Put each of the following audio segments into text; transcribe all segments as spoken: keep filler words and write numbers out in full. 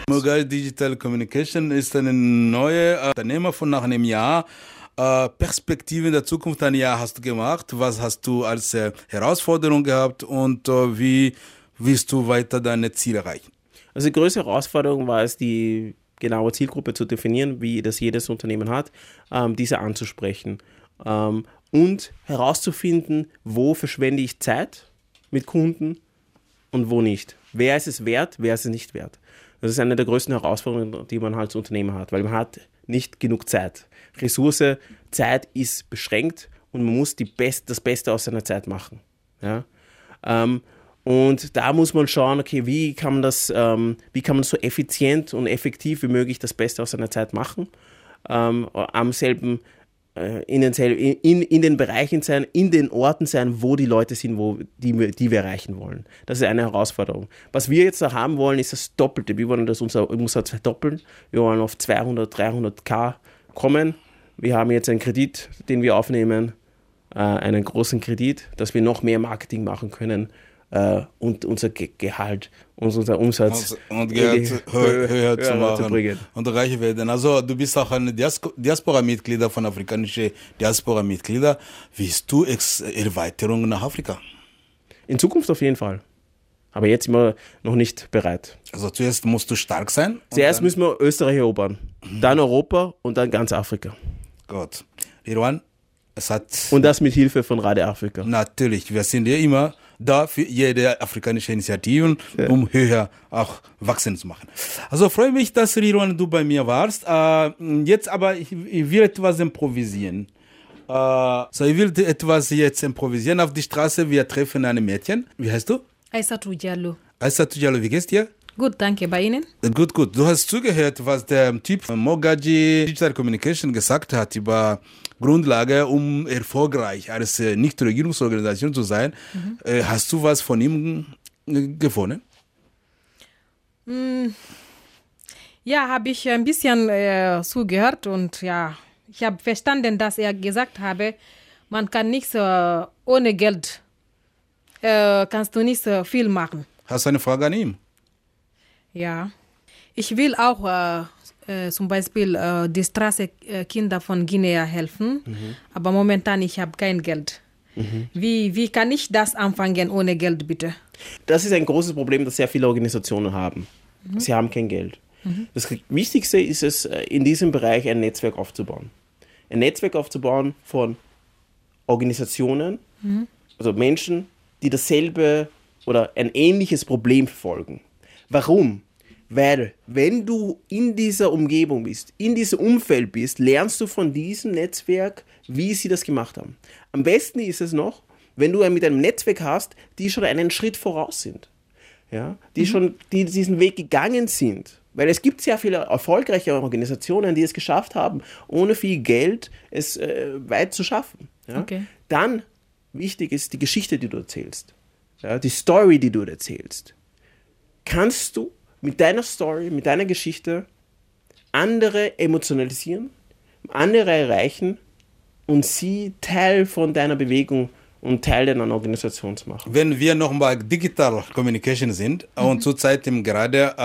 Mogai Digital Communication ist eine neue äh, Unternehmer von nach einem Jahr. Äh, Perspektive in der Zukunft, ein Jahr hast du gemacht. Was hast du als äh, Herausforderung gehabt und äh, wie willst du weiter deine Ziele erreichen? Also die größte Herausforderung war es, die genaue Zielgruppe zu definieren, wie das jedes Unternehmen hat, ähm, diese anzusprechen ähm, und herauszufinden, wo verschwende ich Zeit mit Kunden und wo nicht. Wer ist es wert, wer ist es nicht wert. Das ist eine der größten Herausforderungen, die man halt als Unternehmer hat, weil man hat nicht genug Zeit. Ressource, Zeit ist beschränkt und man muss die Best, das Beste aus seiner Zeit machen. Ja? Ähm, und da muss man schauen, okay, wie kann man das, ähm, wie kann man so effizient und effektiv wie möglich das Beste aus seiner Zeit machen, ähm, am selben In den, in, in den Bereichen sein, in den Orten sein, wo die Leute sind, wo die, wir, die wir erreichen wollen. Das ist eine Herausforderung. Was wir jetzt noch haben wollen, ist das Doppelte. Wir wollen das unser Umsatz verdoppeln. Wir wollen auf zweihundert, dreihunderttausend kommen. Wir haben jetzt einen Kredit, den wir aufnehmen, äh, einen großen Kredit, dass wir noch mehr Marketing machen können äh, und unser Ge- Gehalt und unser Umsatz und, und Geld höher, höher zu machen zu bringen. Und reicher werden. Also du bist auch ein Dias- Diaspora-Mitglieder von afrikanischen Diaspora-Mitgliedern. Willst du Ex- Erweiterung nach Afrika? In Zukunft auf jeden Fall. Aber jetzt sind wir noch nicht bereit. Also zuerst musst du stark sein. Zuerst müssen wir Österreich erobern, dann Europa und dann ganz Afrika. Gut. Rirwan, es hat... Und das mit Hilfe von Radio Afrika. Natürlich, wir sind ja immer da für jede afrikanische Initiative, ja. um höher auch wachsen zu machen. Also freue mich, dass Rirwan, du bei mir warst. Äh, jetzt aber, ich, ich will etwas improvisieren. Äh, so, ich will etwas jetzt improvisieren auf die Straße. Wir treffen ein Mädchen. Wie heißt du? Aissatou Diallo. Aissatou Diallo, wie geht's dir? Gut, danke. Bei Ihnen? Gut, gut. Du hast zugehört, was der Typ von Mogaji Digital Communication gesagt hat über Grundlage, um erfolgreich als Nichtregierungsorganisation zu sein. Mhm. Äh, hast du was von ihm gefunden? Mm, ja, habe ich ein bisschen äh, zugehört und ja, ich habe verstanden, dass er gesagt habe, man kann nicht äh, ohne Geld, äh, kannst du nicht so viel machen. Hast du eine Frage an ihn? Ja, ich will auch äh, äh, zum Beispiel äh, die Straßenkinder von Guinea helfen, mhm. aber momentan ich habe kein Geld. Mhm. Wie, wie kann ich das anfangen ohne Geld, bitte? Das ist ein großes Problem, das sehr viele Organisationen haben. Mhm. Sie haben kein Geld. Mhm. Das Wichtigste ist es, in diesem Bereich ein Netzwerk aufzubauen. Ein Netzwerk aufzubauen von Organisationen, mhm. also Menschen, die dasselbe oder ein ähnliches Problem verfolgen. Warum? Weil, wenn du in dieser Umgebung bist, in diesem Umfeld bist, lernst du von diesem Netzwerk, wie sie das gemacht haben. Am besten ist es noch, wenn du mit einem Netzwerk hast, die schon einen Schritt voraus sind. Ja? Die mhm. schon die diesen Weg gegangen sind. Weil es gibt sehr viele erfolgreiche Organisationen, die es geschafft haben, ohne viel Geld es äh, weit zu schaffen. Ja? Okay. Dann, wichtig ist die Geschichte, die du erzählst. Ja? Die Story, die du erzählst. Kannst du mit deiner Story, mit deiner Geschichte andere emotionalisieren, andere erreichen und sie Teil von deiner Bewegung und Teil deiner Organisation zu machen. Wenn wir nochmal Digital Communication sind mhm. und zurzeit gerade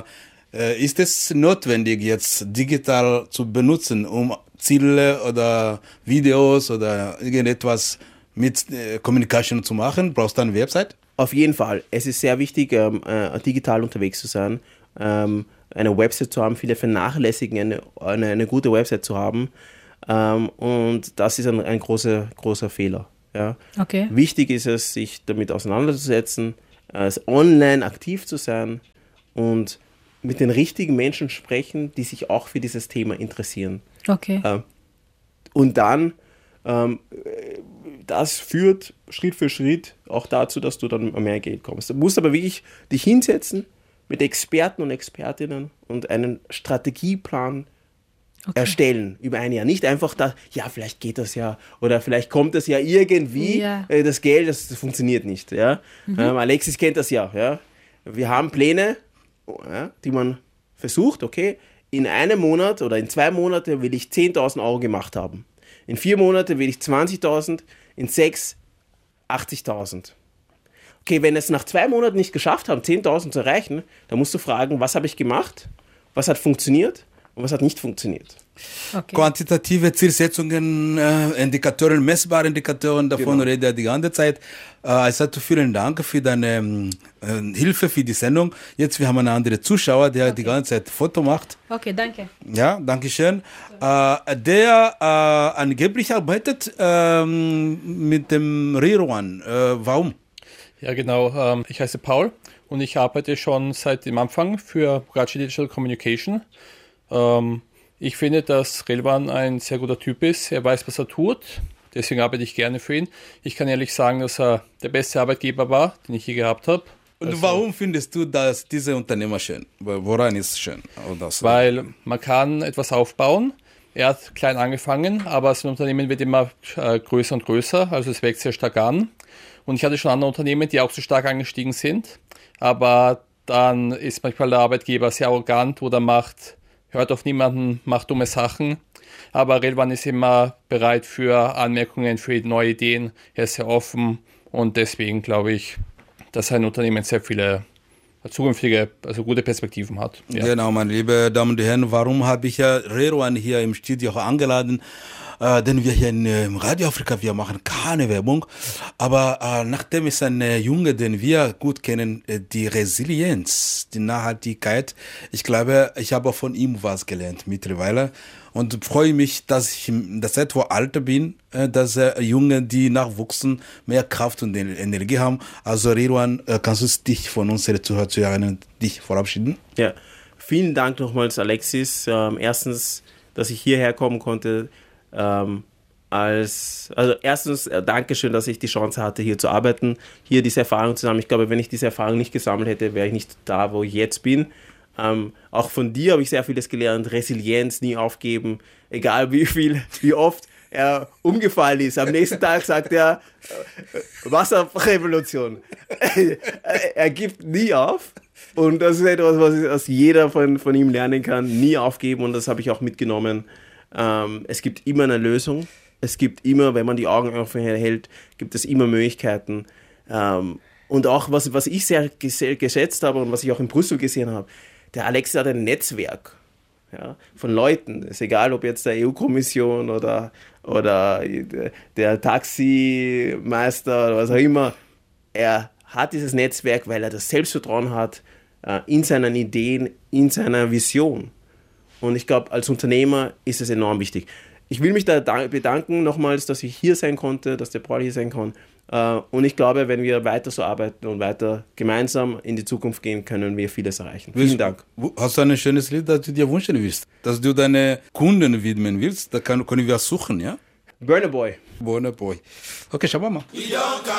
äh, ist es notwendig, jetzt digital zu benutzen, um Ziele oder Videos oder irgendetwas mit äh, Communication zu machen? Brauchst du eine Website? Auf jeden Fall. Es ist sehr wichtig, ähm, äh, digital unterwegs zu sein, ähm, eine Website zu haben. Viele vernachlässigen, eine, eine, eine gute Website zu haben. Ähm, und das ist ein, ein großer, großer Fehler. Ja? Okay. Wichtig ist es, sich damit auseinanderzusetzen, äh, online aktiv zu sein und mit den richtigen Menschen sprechen, die sich auch für dieses Thema interessieren. Okay. Äh, und dann ähm, das führt Schritt für Schritt auch dazu, dass du dann mehr Geld kommst. Du musst aber wirklich dich hinsetzen mit Experten und Expertinnen und einen Strategieplan okay. erstellen über ein Jahr. Nicht einfach da, ja, vielleicht geht das ja oder vielleicht kommt das ja irgendwie. Ja. Äh, das Geld, das, das funktioniert nicht. Ja? Mhm. Ähm, Alexis kennt das ja, ja. Wir haben Pläne, ja, die man versucht, okay, in einem Monat oder in zwei Monaten will ich zehntausend Euro gemacht haben. In vier Monaten will ich zwanzigtausend, in sechs achtzigtausend. Okay, wenn es nach zwei Monaten nicht geschafft haben, zehntausend zu erreichen, dann musst du fragen, was habe ich gemacht, was hat funktioniert und was hat nicht funktioniert. Okay. Quantitative Zielsetzungen, äh, Indikatoren, messbare Indikatoren, davon Genau. redet er die ganze Zeit. Äh, also vielen Dank für deine äh, Hilfe für die Sendung. Jetzt wir haben einen anderen Zuschauer, der Okay. die ganze Zeit Foto macht. Okay, danke. Ja, danke schön. Äh, der äh, angeblich arbeitet ähm, mit dem Reroan. Äh, warum? Ja, genau. Ähm, ich heiße Paul und ich arbeite schon seit dem Anfang für Bogaci Digital Communication. Ähm, ich finde, dass Relvan ein sehr guter Typ ist. Er weiß, was er tut. Deswegen arbeite ich gerne für ihn. Ich kann ehrlich sagen, dass er der beste Arbeitgeber war, den ich je gehabt habe. Und Also, warum findest du, dass diese Unternehmer schön? Woran ist es schön? Oder so? Weil man kann etwas aufbauen. Er hat klein angefangen, aber sein Unternehmen wird immer äh, größer und größer. Also es wächst sehr stark an. Und ich hatte schon andere Unternehmen, die auch so stark angestiegen sind. Aber dann ist manchmal der Arbeitgeber sehr arrogant oder macht, hört auf niemanden, macht dumme Sachen. Aber Relvan ist immer bereit für Anmerkungen, für neue Ideen. Er ist sehr offen und deswegen glaube ich, dass sein Unternehmen sehr viele zukünftige, also gute Perspektiven hat. Ja. Genau, meine lieben Damen und Herren, warum habe ich ja Reroan hier im Studio eingeladen? Äh, denn wir hier in, im Radio Afrika, wir machen keine Werbung, aber äh, nachdem ist ein äh, Junge, den wir gut kennen, äh, die Resilienz, die Nachhaltigkeit, ich glaube, ich habe von ihm was gelernt mittlerweile und freue mich, dass ich das etwa alter bin, äh, dass äh, Junge, die nachwuchsen, mehr Kraft und Energie haben. Also Reroan, äh, kannst du dich von unseren Zuhörern dich verabschieden? Ja, vielen Dank nochmals, Alexis. Ähm, erstens, dass ich hierher kommen konnte. Ähm, als, also erstens, äh, Dankeschön, dass ich die Chance hatte, hier zu arbeiten, hier diese Erfahrung zu sammeln. Ich glaube, wenn ich diese Erfahrung nicht gesammelt hätte, wäre ich nicht da, wo ich jetzt bin. Ähm, auch von dir habe ich sehr vieles gelernt. Resilienz, nie aufgeben, egal wie viel, wie oft er umgefallen ist. Am nächsten Tag sagt er, äh, Wasserrevolution. Er gibt nie auf. Und das ist etwas, was, was jeder von, von ihm lernen kann. Nie aufgeben, und das habe ich auch mitgenommen. Ähm, es gibt immer eine Lösung. Es gibt immer, wenn man die Augen offen hält, gibt es immer Möglichkeiten. Ähm, und auch, was, was ich sehr ges- geschätzt habe und was ich auch in Brüssel gesehen habe, der Alexis hat ein Netzwerk, ja, von Leuten. Es ist egal, ob jetzt der E U-Kommission oder, oder der Taximeister oder was auch immer. Er hat dieses Netzwerk, weil er das Selbstvertrauen hat äh, in seinen Ideen, in seiner Vision. Und ich glaube, als Unternehmer ist es enorm wichtig. Ich will mich da bedanken nochmals, dass ich hier sein konnte, dass der Paul hier sein kann. Und ich glaube, wenn wir weiter so arbeiten und weiter gemeinsam in die Zukunft gehen, können wir vieles erreichen. Vielen Dank. Hast du ein schönes Lied, das du dir wünschen willst? Dass du deine Kunden widmen willst? Da kann, können wir suchen, ja? Burna Boy. Burna Boy. Okay, schau mal.